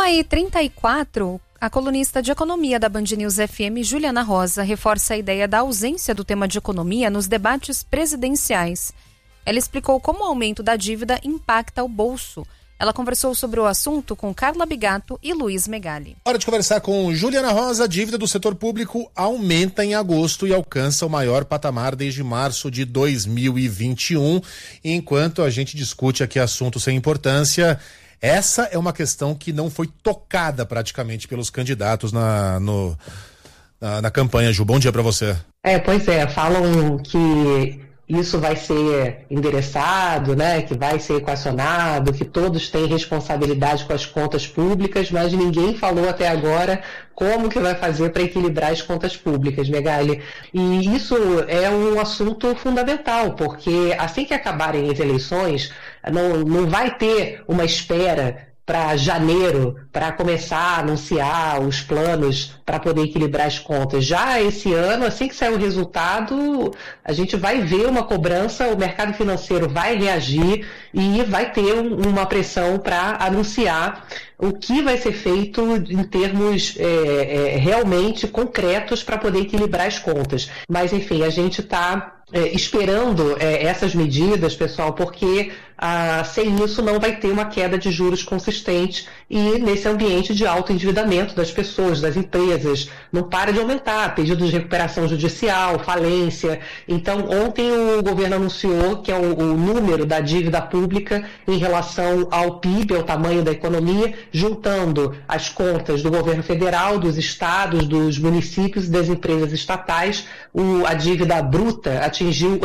1h34, a colunista de economia da Band News FM, Juliana Rosa, reforça a ideia da ausência do tema de economia nos debates presidenciais. Ela explicou como o aumento da dívida impacta o bolso. Ela conversou sobre o assunto com Carla Bigato e Luiz Megali. Hora de conversar com Juliana Rosa. A dívida do setor público aumenta em agosto e alcança o maior patamar desde março de 2021. Enquanto a gente discute aqui assuntos sem importância, essa é uma questão que não foi tocada praticamente pelos candidatos na campanha. Ju, bom dia para você. Pois é, falam que isso vai ser endereçado, né, que vai ser equacionado, que todos têm responsabilidade com as contas públicas, mas ninguém falou até agora como que vai fazer para equilibrar as contas públicas, Megali. E isso é um assunto fundamental, porque assim que acabarem as eleições, não vai ter uma espera para janeiro, para começar a anunciar os planos para poder equilibrar as contas. Já esse ano, assim que sair o resultado, a gente vai ver uma cobrança, o mercado financeiro vai reagir e vai ter uma pressão para anunciar o que vai ser feito em termos realmente concretos para poder equilibrar as contas. Mas, enfim, a gente está esperando essas medidas, pessoal, porque sem isso não vai ter uma queda de juros consistente e nesse ambiente de alto endividamento das pessoas, das empresas, não para de aumentar, pedido de recuperação judicial, falência. Então, ontem o governo anunciou que é o número da dívida pública em relação ao PIB, ao tamanho da economia, juntando as contas do governo federal, dos estados, dos municípios e das empresas estatais, a dívida bruta atingiu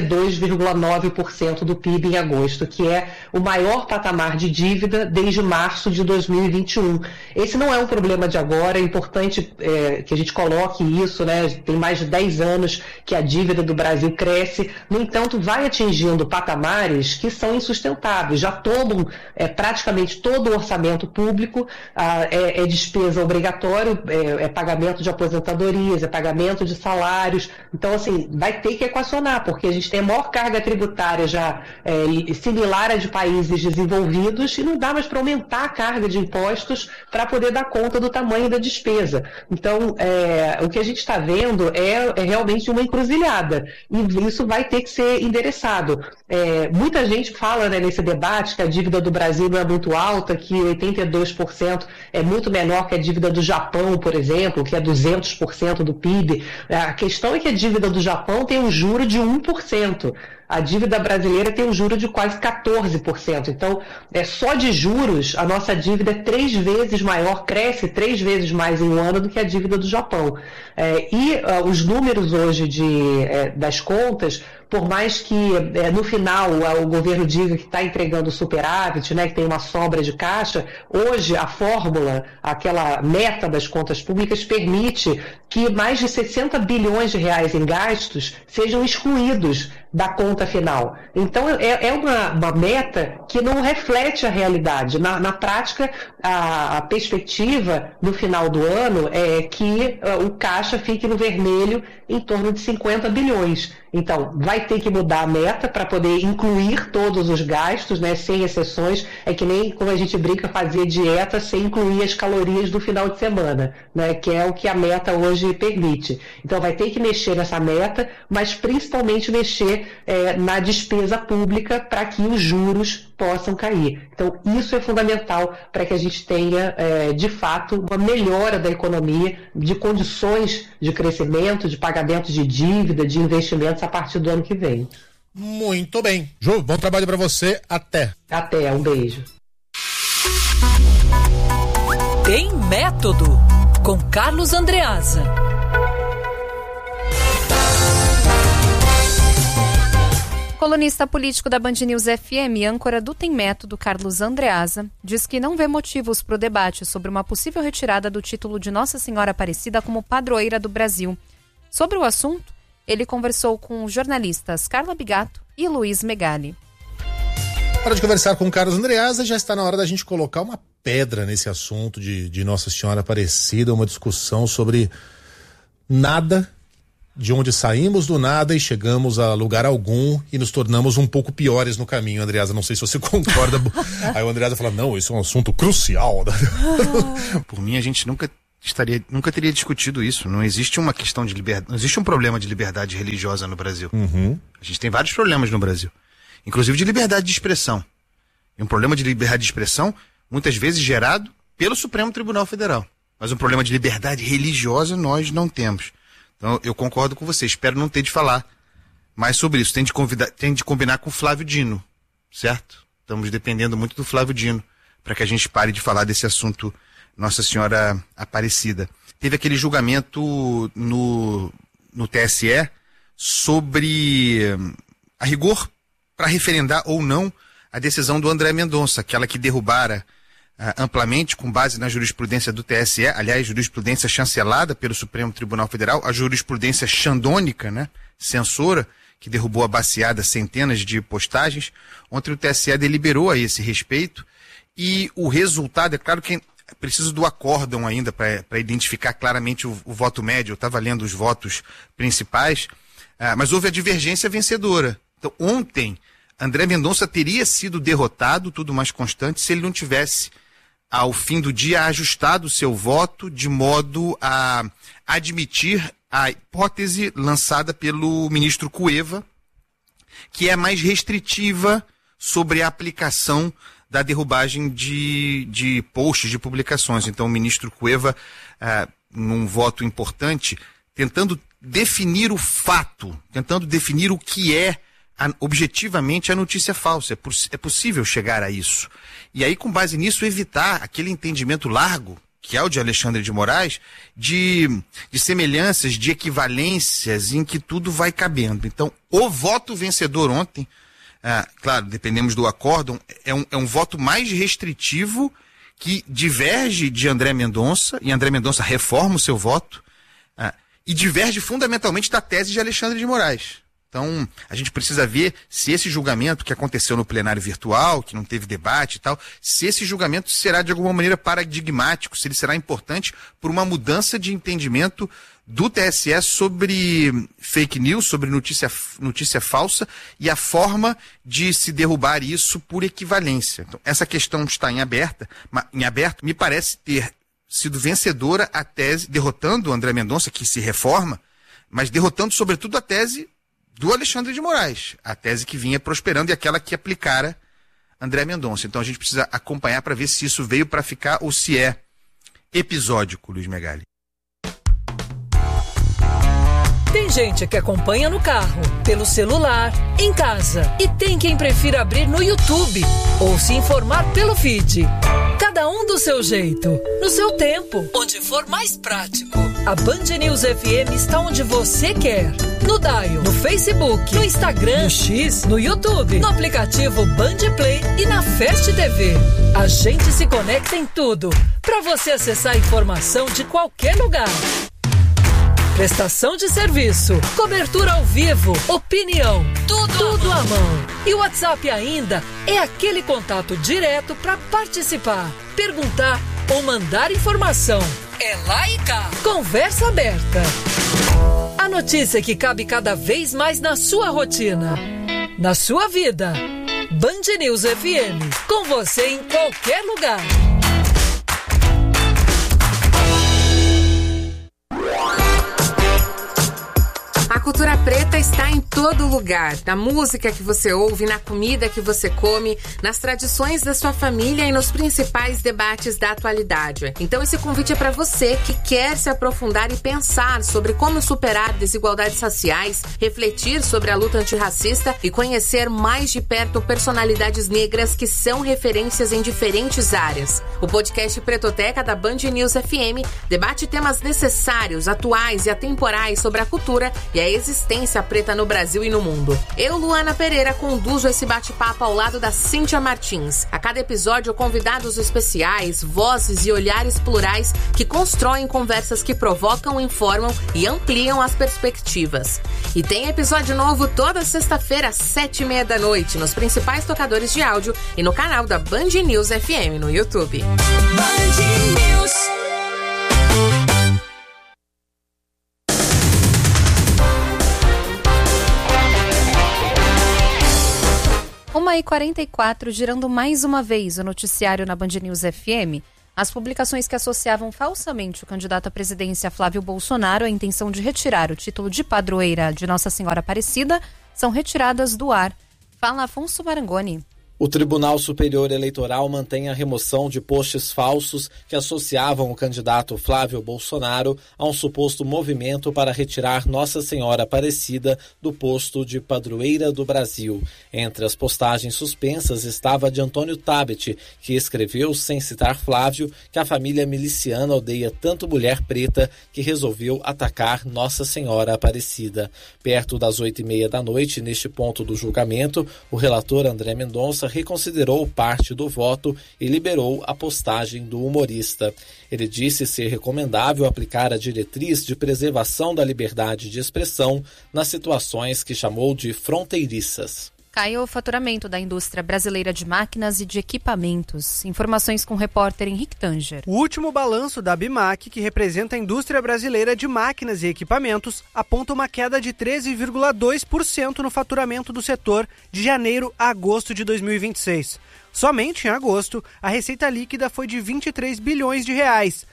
82,9% do PIB em agosto, que é o maior patamar de dívida desde março de 2021. Esse não é um problema de agora, é importante que a gente coloque isso, né? Tem mais de 10 anos que a dívida do Brasil cresce, no entanto, vai atingindo patamares que são insustentáveis, já tomam praticamente todo o orçamento público, é despesa obrigatória, é pagamento de aposentadorias, é pagamento de salários, então, assim, vai ter que equacionar, porque a gente tem a maior carga tributária já similar à de países desenvolvidos e não dá mais para aumentar a carga de impostos para poder dar conta do tamanho da despesa. Então, o que a gente está vendo é realmente uma encruzilhada e isso vai ter que ser endereçado. Muita gente fala, né, nesse debate que a dívida do Brasil não é muito alta, que 82% é muito menor que a dívida do Japão, por exemplo, que é 200% do PIB. A questão é que a dívida do Japão tem um juro de 1%. A dívida brasileira tem um juro de quase 14%. Então, só de juros, a nossa dívida é 3 vezes maior, cresce 3 vezes mais em um ano do que a dívida do Japão. Os números hoje das contas, por mais que no final o governo diga que está entregando superávit, né, que tem uma sobra de caixa, hoje a fórmula, aquela meta das contas públicas, permite que mais de 60 bilhões de reais em gastos sejam excluídos da conta final. Então, é uma meta que não reflete a realidade. Na prática, a perspectiva no final do ano é que o caixa fique no vermelho em torno de 50 bilhões. Então, vai ter que mudar a meta para poder incluir todos os gastos, né, sem exceções. É que nem, como a gente brinca, fazer dieta sem incluir as calorias do final de semana, né, que é o que a meta hoje permite. Então, vai ter que mexer nessa meta, mas principalmente mexer na despesa pública para que os juros possam cair. Então, isso é fundamental para que a gente tenha, de fato, uma melhora da economia, de condições de crescimento, de pagamento de dívida, de investimentos a partir do ano que vem. Muito bem. Ju, bom trabalho para você. Até. Até, um beijo. Tem Método, com Carlos Andreasa. Colunista político da Band News FM, âncora do Tem Método, Carlos Andreasa, diz que não vê motivos para o debate sobre uma possível retirada do título de Nossa Senhora Aparecida como padroeira do Brasil. Sobre o assunto, ele conversou com os jornalistas Carla Bigato e Luiz Megali. Para de conversar com o Carlos Andreasa, já está na hora da gente colocar uma pedra nesse assunto de Nossa Senhora Aparecida, uma discussão sobre nada de onde saímos do nada e chegamos a lugar algum e nos tornamos um pouco piores no caminho, Andreasa. Não sei se você concorda. Aí o Andreasa fala, não, isso é um assunto crucial. Por mim, a gente nunca teria discutido isso. Não existe uma questão de liberdade, não existe um problema de liberdade religiosa no Brasil. A gente tem vários problemas no Brasil, inclusive de liberdade de expressão. E um problema de liberdade de expressão, muitas vezes gerado pelo Supremo Tribunal Federal. Mas um problema de liberdade religiosa nós não temos. Então, eu concordo com você. Espero não ter de falar mais sobre isso. Tem de combinar com o Flávio Dino, certo? Estamos dependendo muito do Flávio Dino para que a gente pare de falar desse assunto Nossa Senhora Aparecida. Teve aquele julgamento no TSE sobre a rigor para referendar ou não a decisão do André Mendonça, aquela que derrubara amplamente, com base na jurisprudência do TSE, aliás, jurisprudência chancelada pelo Supremo Tribunal Federal, a jurisprudência xandônica, né, censora, que derrubou a baseada centenas de postagens. Ontem o TSE deliberou a esse respeito e o resultado, é claro que é preciso do acórdão ainda para identificar claramente o voto médio. Eu estava lendo os votos principais, mas houve a divergência vencedora. Então, ontem, André Mendonça teria sido derrotado, tudo mais constante, se ele não tivesse, ao fim do dia, ajustado o seu voto de modo a admitir a hipótese lançada pelo ministro Cueva, que é mais restritiva sobre a aplicação da derrubagem de posts, de publicações. Então, o ministro Cueva, num voto importante, tentando definir o fato, tentando definir o que é objetivamente a notícia falsa. É possível chegar a isso. E aí, com base nisso, evitar aquele entendimento largo, que é o de Alexandre de Moraes, de semelhanças, de equivalências, em que tudo vai cabendo. Então, o voto vencedor ontem, claro, dependemos do acórdão, é um voto mais restritivo, que diverge de André Mendonça, e André Mendonça reforma o seu voto, e diverge fundamentalmente da tese de Alexandre de Moraes. Então, a gente precisa ver se esse julgamento que aconteceu no plenário virtual, que não teve debate e tal, se esse julgamento será de alguma maneira paradigmático, se ele será importante por uma mudança de entendimento do TSE sobre fake news, sobre notícia falsa e a forma de se derrubar isso por equivalência. Então, essa questão está em aberto. Me parece ter sido vencedora a tese, derrotando o André Mendonça, que se reforma, mas derrotando sobretudo a tese do Alexandre de Moraes, a tese que vinha prosperando e aquela que aplicara André Mendonça. Então a gente precisa acompanhar para ver se isso veio para ficar ou se é episódico, Luiz Megali. Tem gente que acompanha no carro, pelo celular, em casa. E tem quem prefira abrir no YouTube ou se informar pelo feed. Cada um do seu jeito, no seu tempo, onde for mais prático. A Band News FM está onde você quer. No Dial, no Facebook, no Instagram, no X, no YouTube, no aplicativo Band Play e na Fast TV. A gente se conecta em tudo, para você acessar a informação de qualquer lugar. Prestação de serviço, cobertura ao vivo, opinião, tudo à mão. E o WhatsApp ainda é aquele contato direto para participar, perguntar ou mandar informação. É lá e cá. Conversa aberta. A notícia que cabe cada vez mais na sua rotina, na sua vida. Band News FM, com você em qualquer lugar. A cultura preta está em todo lugar, na música que você ouve, na comida que você come, nas tradições da sua família e nos principais debates da atualidade. Então esse convite é para você que quer se aprofundar e pensar sobre como superar desigualdades raciais, refletir sobre a luta antirracista e conhecer mais de perto personalidades negras que são referências em diferentes áreas. O podcast Pretoteca da Band News FM debate temas necessários, atuais e atemporais sobre a cultura e a existência preta no Brasil e no mundo. Eu, Luana Pereira, conduzo esse bate-papo ao lado da Cíntia Martins. A cada episódio, convidados especiais, vozes e olhares plurais que constroem conversas que provocam, informam e ampliam as perspectivas. E tem episódio novo toda sexta-feira às 7:30 da noite nos principais tocadores de áudio e no canal da Band News FM no YouTube. Band News. 1h44, girando mais uma vez o noticiário na Band News FM. As publicações que associavam falsamente o candidato à presidência Flávio Bolsonaro à intenção de retirar o título de padroeira de Nossa Senhora Aparecida são retiradas do ar. Fala Afonso Marangoni. O Tribunal Superior Eleitoral mantém a remoção de posts falsos que associavam o candidato Flávio Bolsonaro a um suposto movimento para retirar Nossa Senhora Aparecida do posto de padroeira do Brasil. Entre as postagens suspensas estava a de Antônio Tabet, que escreveu, sem citar Flávio, que a família miliciana odeia tanto mulher preta que resolveu atacar Nossa Senhora Aparecida. Perto das 8h30 da noite, neste ponto do julgamento, o relator André Mendonça reconsiderou parte do voto e liberou a postagem do humorista. Ele disse ser recomendável aplicar a diretriz de preservação da liberdade de expressão nas situações que chamou de fronteiriças. Caiu o faturamento da indústria brasileira de máquinas e de equipamentos. Informações com o repórter Henrique Tanger. O último balanço da ABIMAQ, que representa a indústria brasileira de máquinas e equipamentos, aponta uma queda de 13,2% no faturamento do setor de janeiro a agosto de 2026. Somente em agosto, a receita líquida foi de 23 bilhões de reais,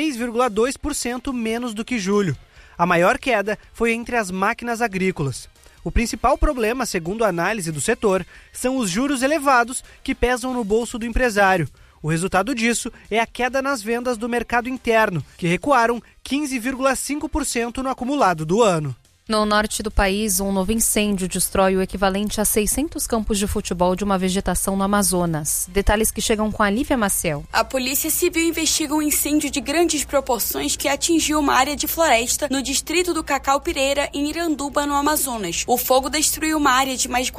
6,2% menos do que julho. A maior queda foi entre as máquinas agrícolas. O principal problema, segundo a análise do setor, são os juros elevados que pesam no bolso do empresário. O resultado disso é a queda nas vendas do mercado interno, que recuaram 15,5% no acumulado do ano. No norte do país, um novo incêndio destrói o equivalente a 600 campos de futebol de uma vegetação no Amazonas. Detalhes que chegam com a Lívia Maciel. A Polícia Civil investiga um incêndio de grandes proporções que atingiu uma área de floresta no distrito do Cacau Pireira, em Iranduba, no Amazonas. O fogo destruiu uma área de mais de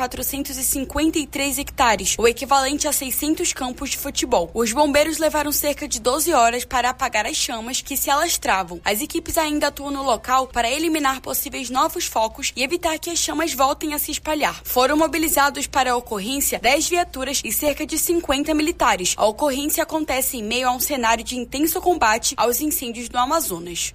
453 hectares, o equivalente a 600 campos de futebol. Os bombeiros levaram cerca de 12 horas para apagar as chamas que se alastravam. As equipes ainda atuam no local para eliminar possíveis novos focos e evitar que as chamas voltem a se espalhar. Foram mobilizados para a ocorrência 10 viaturas e cerca de 50 militares. A ocorrência acontece em meio a um cenário de intenso combate aos incêndios no Amazonas.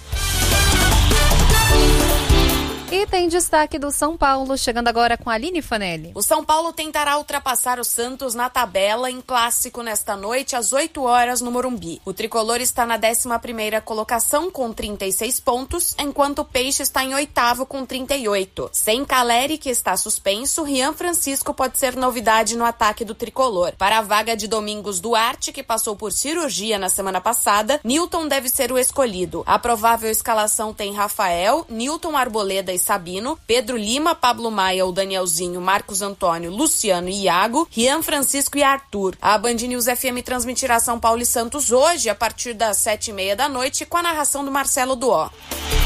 E tem destaque do São Paulo, chegando agora com a Aline Fanelli. O São Paulo tentará ultrapassar o Santos na tabela em clássico nesta noite às 8 horas no Morumbi. O tricolor está na 11ª colocação com 36 pontos, enquanto o Peixe está em 8º com 38. Sem Caleri, que está suspenso, Rian Francisco pode ser novidade no ataque do tricolor. Para a vaga de Domingos Duarte, que passou por cirurgia na semana passada, Nilton deve ser o escolhido. A provável escalação tem Rafael, Nilton, Arboleda e Sabino, Pedro Lima, Pablo Maia, o Danielzinho, Marcos Antônio, Luciano e Iago, Rian Francisco e Arthur. A Band News FM transmitirá São Paulo e Santos hoje, a partir das 7h30 da noite, com a narração do Marcelo Duó.